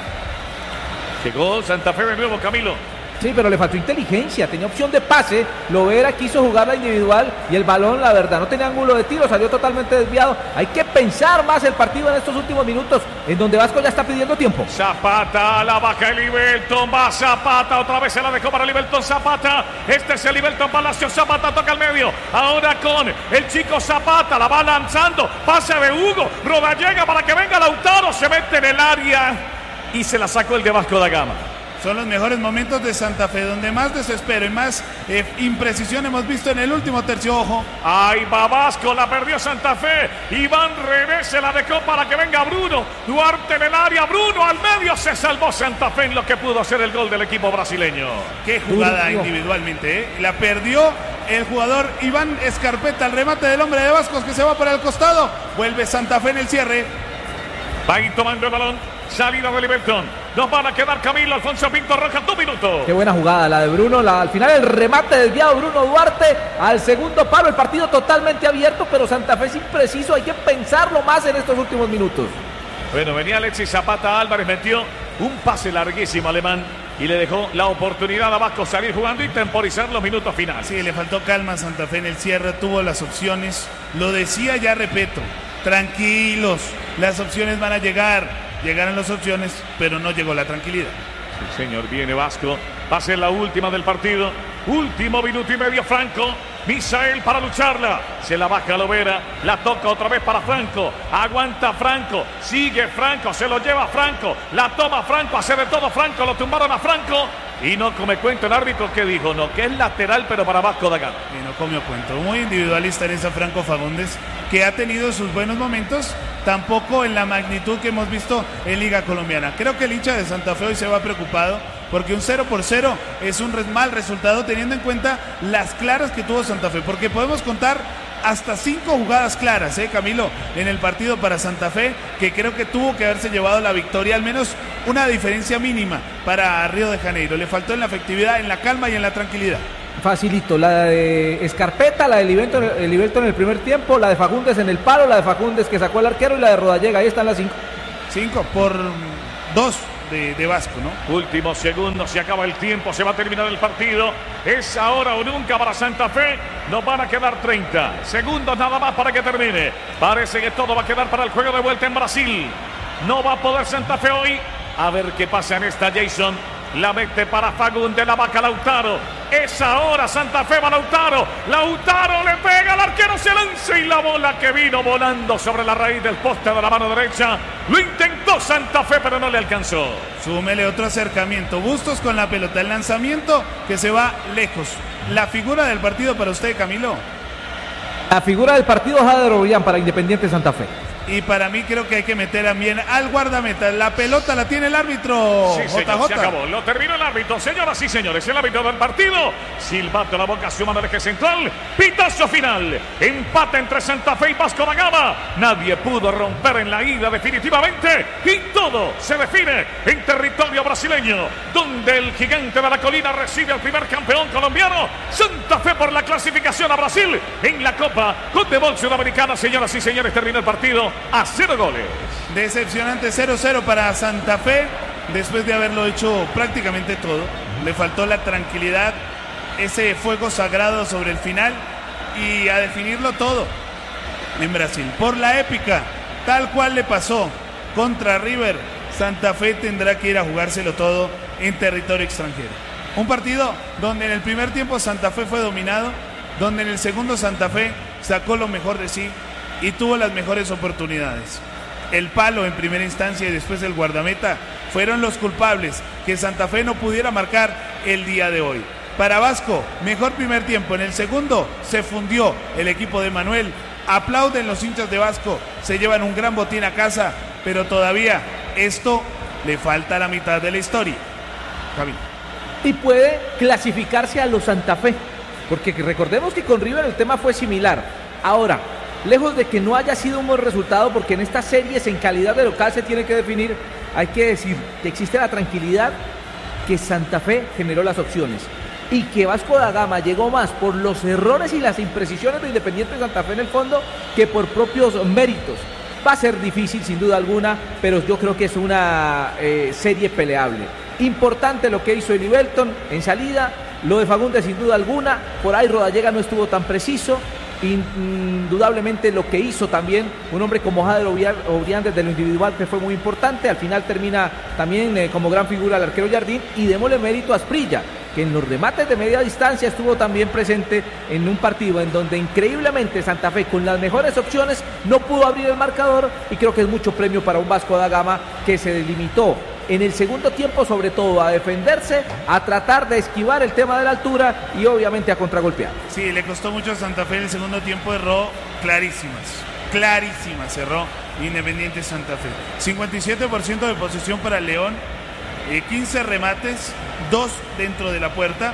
Speaker 2: Llegó Santa Fe de nuevo, Camilo.
Speaker 3: Sí, pero le faltó inteligencia, tenía opción de pase, Lovera quiso jugar la individual y el balón, la verdad, no tenía ángulo de tiro, salió totalmente desviado. Hay que pensar más el partido en estos últimos minutos, en donde Vasco ya está pidiendo tiempo.
Speaker 2: Zapata, la baja el Libelton, va Zapata, otra vez se la dejó para Libelton Zapata. Este es el Libelton Palacio, Zapata toca al medio, ahora con el chico Zapata, la va lanzando, pase de Hugo, Rodallega para que venga Lautaro, se mete en el área y se la sacó el de Vasco da Gama.
Speaker 1: Son los mejores momentos de Santa Fe, donde más desespero y más eh, imprecisión hemos visto en el último tercio. Ojo.
Speaker 2: Ahí va Vasco, la perdió Santa Fe. Iván René se la dejó para que venga Bruno. Duarte en el área, Bruno al medio. Se salvó Santa Fe en lo que pudo hacer el gol del equipo brasileño.
Speaker 1: Qué jugada individualmente, ¿eh? La perdió el jugador Iván Escarpeta, el remate del hombre de Vascos que se va para el costado. Vuelve Santa Fe en el cierre.
Speaker 2: Va ahí tomando el balón. Salida de Libelton. Nos van a quedar Camilo Alfonso Pinto Roja, dos minutos.
Speaker 3: Qué buena jugada la de Bruno. La, al final el remate desviado Bruno Duarte al segundo palo. El partido totalmente abierto, pero Santa Fe es impreciso. Hay que pensarlo más en estos últimos minutos.
Speaker 2: Bueno, venía Alexis Zapata, Álvarez metió un pase larguísimo alemán y le dejó la oportunidad a Vasco salir jugando y temporizar los minutos finales.
Speaker 1: Sí, le faltó calma a Santa Fe en el cierre, tuvo las opciones. Lo decía, ya repito, tranquilos, las opciones van a llegar. Llegaron las opciones, pero no llegó la tranquilidad.
Speaker 2: Sí, señor, viene Vasco. Va a ser la última del partido. Último minuto y medio, Franco. Misael para lucharla. Se la baja Lovera. La toca otra vez para Franco. Aguanta Franco. Sigue Franco. Se lo lleva Franco. La toma Franco. Hace de todo Franco. Lo tumbaron a Franco. Y no come cuento el árbitro que dijo, no, que es lateral, pero para Vasco da Gama.
Speaker 1: Y no comió cuento. Muy individualista en esa Franco Fagundes, que ha tenido sus buenos momentos, tampoco en la magnitud que hemos visto en Liga Colombiana. Creo que el hincha de Santa Fe hoy se va preocupado, porque un cero por cero es un mal resultado, teniendo en cuenta las claras que tuvo Santa Fe, porque podemos contar hasta cinco jugadas claras, ¿eh, Camilo? En el partido para Santa Fe, que creo que tuvo que haberse llevado la victoria, al menos una diferencia mínima para Río de Janeiro. Le faltó en la efectividad, en la calma y en la tranquilidad.
Speaker 3: Facilito, la de Escarpeta, la de Livelton, el Livelton en el primer tiempo, la de Fagundes en el palo, la de Fagundes que sacó el arquero y la de Rodallega, ahí están las cinco.
Speaker 1: Cinco por dos de, de Vasco, ¿no?
Speaker 2: Últimos segundos, se acaba el tiempo, se va a terminar el partido. Es ahora o nunca para Santa Fe. Nos van a quedar treinta segundos nada más para que termine. Parece que todo va a quedar para el juego de vuelta en Brasil. No va a poder Santa Fe hoy. A ver qué pasa en esta, Jason. La mete para Fagundes, la vaca Lautaro. Es ahora Santa Fe va Lautaro. Lautaro le pega al arquero, se lanza y la bola que vino volando sobre la raíz del poste de la mano derecha. Lo intentó Santa Fe, pero no le alcanzó.
Speaker 1: Súmele otro acercamiento. Bustos con la pelota. El lanzamiento que se va lejos. La figura del partido para usted, Camilo.
Speaker 3: La figura del partido, Jader Ollán para Independiente Santa Fe.
Speaker 1: Y para mí creo que hay que meter también al guardameta. La pelota la tiene el árbitro.
Speaker 2: Sí,
Speaker 1: J J.
Speaker 2: señor, se acabó. Lo terminó el árbitro. Señoras y señores, el árbitro del partido. Silbato a la boca, suma del eje central. Pitazo final. Empate entre Santa Fe y Vasco da Gama. Nadie pudo romper en la ida definitivamente. Y todo se define en territorio brasileño, donde el gigante de la colina recibe al primer campeón colombiano. Santa Fe por la clasificación a Brasil en la Copa Conmebol Sudamericana. Señoras y señores, terminó el partido a cero goles.
Speaker 1: Decepcionante cero cero para Santa Fe, después de haberlo hecho prácticamente todo. Le faltó la tranquilidad, ese fuego sagrado sobre el final y a definirlo todo en Brasil. Por la épica, tal cual le pasó contra River, Santa Fe tendrá que ir a jugárselo todo en territorio extranjero. Un partido donde en el primer tiempo Santa Fe fue dominado, donde en el segundo Santa Fe sacó lo mejor de sí y tuvo las mejores oportunidades. El palo en primera instancia y después el guardameta fueron los culpables que Santa Fe no pudiera marcar el día de hoy. Para Vasco, mejor primer tiempo. En el segundo se fundió el equipo de Manuel. Aplauden los hinchas de Vasco, se llevan un gran botín a casa, pero todavía esto le falta la mitad de la historia. Javi.
Speaker 3: Y puede clasificarse a los Santa Fe, porque recordemos que con River el tema fue similar. Ahora, lejos de que no haya sido un buen resultado, porque en estas series en calidad de local se tiene que definir, hay que decir que existe la tranquilidad que Santa Fe generó las opciones y que Vasco da Gama llegó más por los errores y las imprecisiones de Independiente Santa Fe en el fondo que por propios méritos. Va a ser difícil sin duda alguna, pero yo creo que es una eh, serie peleable. Importante lo que hizo el Livelton en salida, lo de Fagundes sin duda alguna, por ahí Rodallega no estuvo tan preciso. Indudablemente lo que hizo también un hombre como Jader Ollán desde lo individual, que fue muy importante. Al final termina también eh, como gran figura el arquero Jardín, y démosle mérito a Asprilla, que en los remates de media distancia estuvo también presente en un partido en donde increíblemente Santa Fe con las mejores opciones no pudo abrir el marcador, y creo que es mucho premio para un Vasco da Gama que se delimitó en el segundo tiempo sobre todo a defenderse, a tratar de esquivar el tema de la altura y obviamente a contragolpear.
Speaker 1: Sí, le costó mucho a Santa Fe en el segundo tiempo, erró clarísimas, clarísimas, cerró Independiente Santa Fe. cincuenta y siete por ciento de posesión para el León, eh, quince remates, dos dentro de la puerta.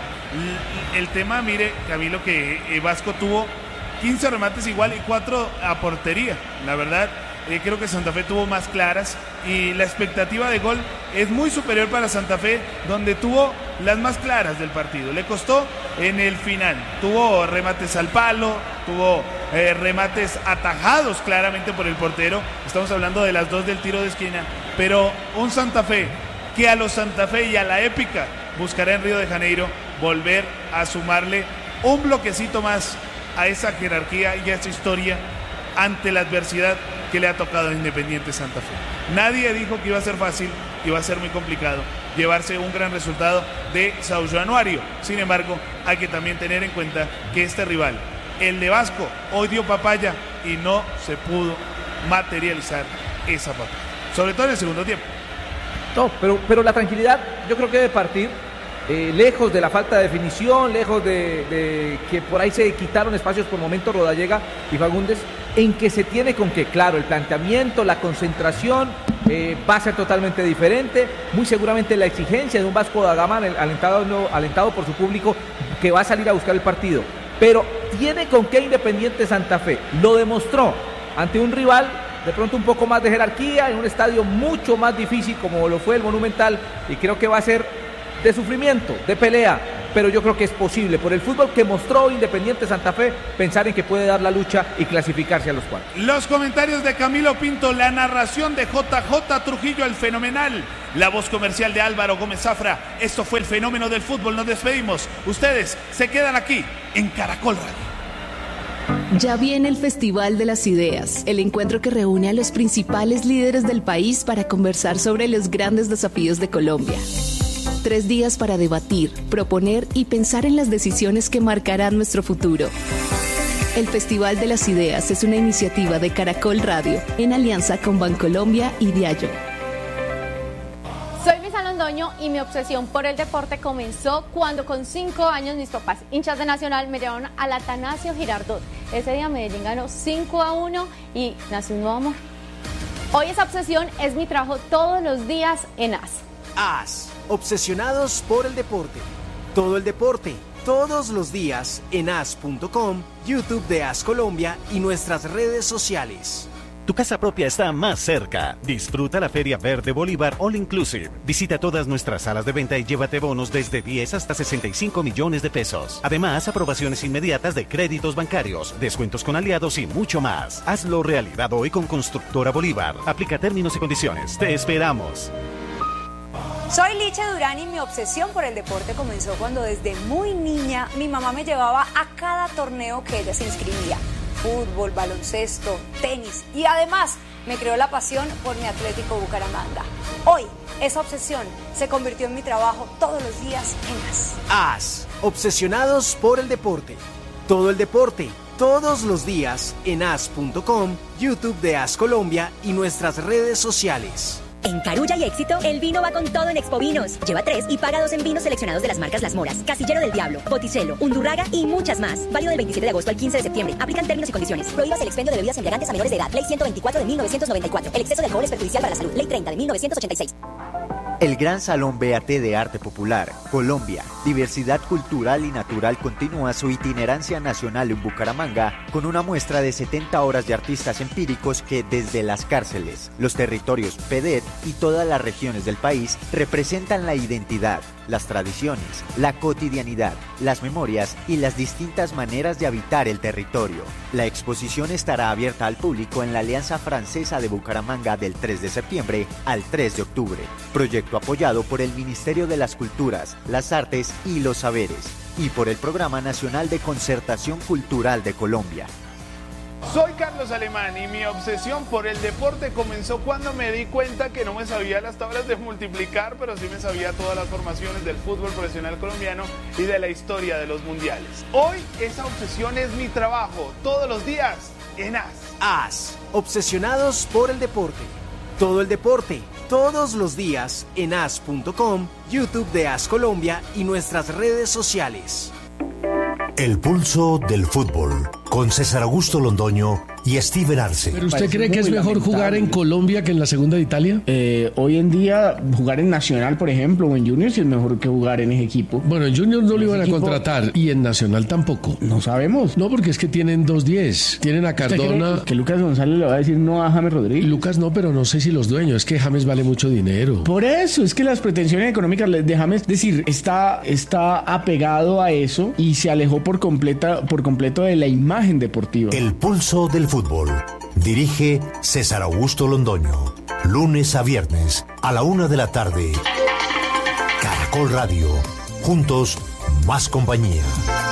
Speaker 1: El tema, mire, Camilo, que eh, Vasco tuvo quince remates igual y cuatro a portería, la verdad. Eh, creo que Santa Fe tuvo más claras y la expectativa de gol es muy superior para Santa Fe, donde tuvo las más claras del partido. Le costó en el final, tuvo remates al palo, tuvo eh, remates atajados claramente por el portero. Estamos hablando de las dos del tiro de esquina, pero un Santa Fe que a los Santa Fe y a la épica buscará en Río de Janeiro volver a sumarle un bloquecito más a esa jerarquía y a esa historia ante la adversidad que le ha tocado a Independiente Santa Fe. Nadie dijo que iba a ser fácil, iba a ser muy complicado llevarse un gran resultado de São Januário. Sin embargo, hay que también tener en cuenta que este rival, el de Vasco, hoy dio papaya y no se pudo materializar esa papaya, sobre todo en el segundo tiempo.
Speaker 3: No, pero, pero la tranquilidad yo creo que debe partir eh, lejos de la falta de definición, lejos de, de que por ahí se quitaron espacios por momentos Rodallega y Fagundes, en que se tiene con que, claro, el planteamiento, la concentración eh, va a ser totalmente diferente, muy seguramente la exigencia de un Vasco da Gama alentado, no, alentado por su público, que va a salir a buscar el partido, pero tiene con qué Independiente Santa Fe. Lo demostró ante un rival de pronto un poco más de jerarquía, en un estadio mucho más difícil como lo fue el Monumental, y creo que va a ser de sufrimiento, de pelea, pero yo creo que es posible, por el fútbol que mostró Independiente Santa Fe, pensar en que puede dar la lucha y clasificarse a los cuartos.
Speaker 1: Los comentarios de Camilo Pinto, la narración de J J Trujillo, el fenomenal, la voz comercial de Álvaro Gómez Zafra. Esto fue el fenómeno del fútbol, nos despedimos. Ustedes se quedan aquí en Caracol Radio.
Speaker 10: Ya viene el Festival de las Ideas, el encuentro que reúne a los principales líderes del país para conversar sobre los grandes desafíos de Colombia. Tres días para debatir, proponer y pensar en las decisiones que marcarán nuestro futuro. El Festival de las Ideas es una iniciativa de Caracol Radio en alianza con Bancolombia y Diallo.
Speaker 11: Soy Luisa Londoño y mi obsesión por el deporte comenzó cuando con cinco años mis papás, hinchas de Nacional, me llevaron al Atanasio Girardot. Ese día Medellín ganó cinco a uno y nació un nuevo amor. Hoy esa obsesión es mi trabajo todos los días en A S.
Speaker 12: A S, obsesionados por el deporte. Todo el deporte, todos los días en A S punto com, YouTube de A S Colombia y nuestras redes sociales.
Speaker 13: Tu casa propia está más cerca. Disfruta la Feria Verde Bolívar All Inclusive. Visita todas nuestras salas de venta y llévate bonos desde diez hasta sesenta y cinco millones de pesos. Además, aprobaciones inmediatas de créditos bancarios, descuentos con aliados y mucho más. Hazlo realidad hoy con Constructora Bolívar. Aplica términos y condiciones. Te esperamos.
Speaker 14: Soy Liche Durán y mi obsesión por el deporte comenzó cuando desde muy niña mi mamá me llevaba a cada torneo que ella se inscribía. Fútbol, baloncesto, tenis y además me creó la pasión por mi Atlético Bucaramanga. Hoy esa obsesión se convirtió en mi trabajo todos los días en A S.
Speaker 12: A S, obsesionados por el deporte. Todo el deporte, todos los días en A S punto com, YouTube de A S Colombia y nuestras redes sociales.
Speaker 8: En Carulla y Éxito, el vino va con todo en Expo Vinos. Lleva tres y paga dos en vinos seleccionados de las marcas Las Moras, Casillero del Diablo, Botticelo, Undurraga y muchas más. Válido del veintisiete de agosto al quince de septiembre. Aplican términos y condiciones. Prohíbas el expendio de bebidas embriagantes a menores de edad. Ley ciento veinticuatro de mil novecientos noventa y cuatro. El exceso de alcohol es perjudicial para la salud. Ley treinta de mil novecientos ochenta y seis.
Speaker 15: El Gran Salón B A T de Arte Popular, Colombia, Diversidad Cultural y Natural continúa su itinerancia nacional en Bucaramanga con una muestra de setenta horas de artistas empíricos que desde las cárceles, los territorios P E D E T y todas las regiones del país representan la identidad, las tradiciones, la cotidianidad, las memorias y las distintas maneras de habitar el territorio. La exposición estará abierta al público en la Alianza Francesa de Bucaramanga del tres de septiembre al tres de octubre. Proyecto apoyado por el Ministerio de las Culturas, las Artes y los Saberes y por el Programa Nacional de Concertación Cultural de Colombia.
Speaker 1: Soy Carlos Alemán y mi obsesión por el deporte comenzó cuando me di cuenta que no me sabía las tablas de multiplicar, pero sí me sabía todas las formaciones del fútbol profesional colombiano y de la historia de los mundiales. Hoy esa obsesión es mi trabajo, todos los días en A S.
Speaker 12: A S, obsesionados por el deporte. Todo el deporte, todos los días en A S punto com, YouTube de A S Colombia y nuestras redes sociales.
Speaker 16: El pulso del fútbol, con César Augusto Londoño y Steven Arce.
Speaker 17: ¿Pero usted cree que es mejor jugar en Colombia que en la segunda de Italia?
Speaker 18: Eh, hoy en día, jugar en Nacional, por ejemplo, o en Junior, sí es mejor que jugar en ese equipo.
Speaker 17: Bueno, en Junior no lo iban a contratar y en Nacional tampoco.
Speaker 18: No sabemos.
Speaker 17: No, porque es que tienen dos diez. Tienen a Cardona.
Speaker 18: Que, que Lucas González le va a decir no a James Rodríguez.
Speaker 17: Lucas no, pero no sé si los dueños. Es que James vale mucho dinero.
Speaker 18: Por eso, es que las pretensiones económicas de James, es decir, está, está apegado a eso y se alejó por, completa, por completo de la imagen deportiva.
Speaker 16: El pulso del fútbol. Dirige César Augusto Londoño. Lunes a viernes a la una de la tarde. Caracol Radio. Juntos, más compañía.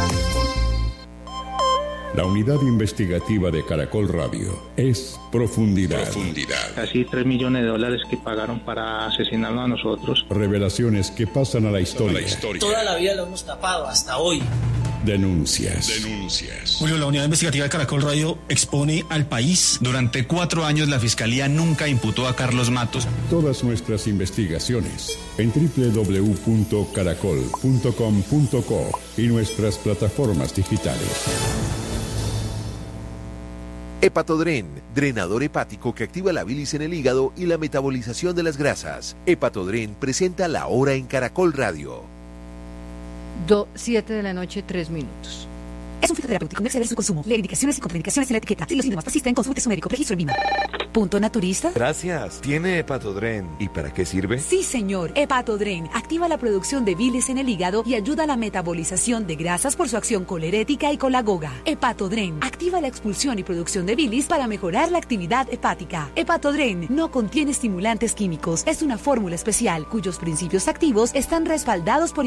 Speaker 19: La unidad investigativa de Caracol Radio es Profundidad. Profundidad.
Speaker 20: Casi tres millones de dólares que pagaron para asesinarnos a nosotros.
Speaker 19: Revelaciones que pasan a la historia.
Speaker 21: La historia. Toda la vida lo hemos tapado hasta hoy.
Speaker 19: Denuncias.
Speaker 21: Denuncias.
Speaker 22: Julio, la unidad investigativa de Caracol Radio expone al país.
Speaker 23: Durante cuatro años la Fiscalía nunca imputó a Carlos Matos.
Speaker 19: Todas nuestras investigaciones en doble u doble u doble u punto caracol punto com punto co y nuestras plataformas digitales.
Speaker 24: Hepatodren, drenador hepático que activa la bilis en el hígado y la metabolización de las grasas. Hepatodren presenta La Hora en Caracol Radio.
Speaker 25: siete de la noche, tres minutos.
Speaker 4: Es un fitoterapéutico. No exceder su consumo. Lee indicaciones y contraindicaciones en la etiqueta. Si los síntomas persisten, consulte a su médico. Registro en Vima. Punto naturista.
Speaker 5: Gracias. ¿Tiene Hepatodren? ¿Y para qué sirve?
Speaker 4: Sí, señor. Hepatodren activa la producción de bilis en el hígado y ayuda a la metabolización de grasas por su acción colerética y colagoga. Hepatodren activa la expulsión y producción de bilis para mejorar la actividad hepática. Hepatodren no contiene estimulantes químicos. Es una fórmula especial cuyos principios activos están respaldados por